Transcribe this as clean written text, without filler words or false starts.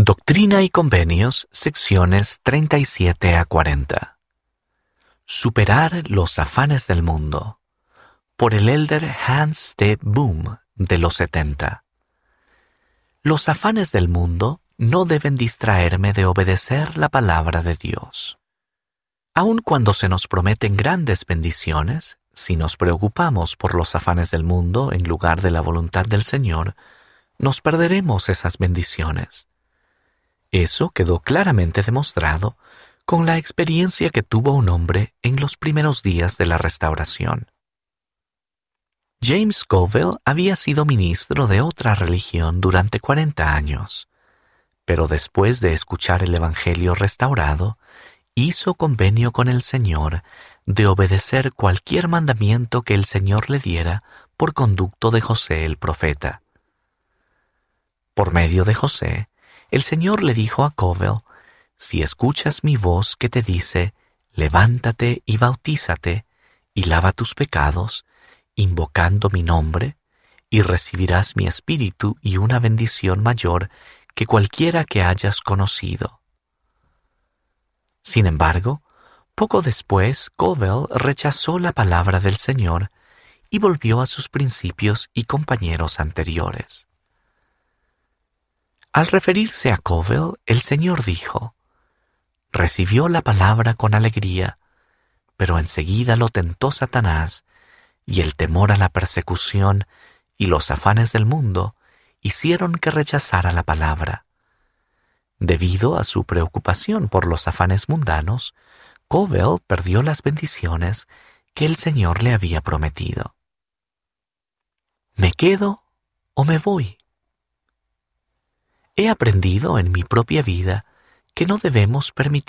Doctrina y Convenios, secciones 37 a 40. Superar los afanes del mundo. Por el elder Hans T. Boom, de los 70. Los afanes del mundo no deben distraerme de obedecer la palabra de Dios. Aun cuando se nos prometen grandes bendiciones, si nos preocupamos por los afanes del mundo en lugar de la voluntad del Señor, nos perderemos esas bendiciones. Eso quedó claramente demostrado con la experiencia que tuvo un hombre en los primeros días de la Restauración. James Covell había sido ministro de otra religión durante 40 años, pero después de escuchar el Evangelio restaurado, hizo convenio con el Señor de obedecer cualquier mandamiento que el Señor le diera por conducto de José el profeta. Por medio de José, el Señor le dijo a Covell: si escuchas mi voz que te dice, levántate y bautízate, y lava tus pecados, invocando mi nombre, y recibirás mi espíritu y una bendición mayor que cualquiera que hayas conocido. Sin embargo, poco después Covell rechazó la palabra del Señor y volvió a sus principios y compañeros anteriores. Al referirse a Covell, el Señor dijo: recibió la palabra con alegría, pero enseguida lo tentó Satanás, y el temor a la persecución y los afanes del mundo hicieron que rechazara la palabra. Debido a su preocupación por los afanes mundanos, Covell perdió las bendiciones que el Señor le había prometido. ¿Me quedo o me voy? He aprendido en mi propia vida que no debemos permitir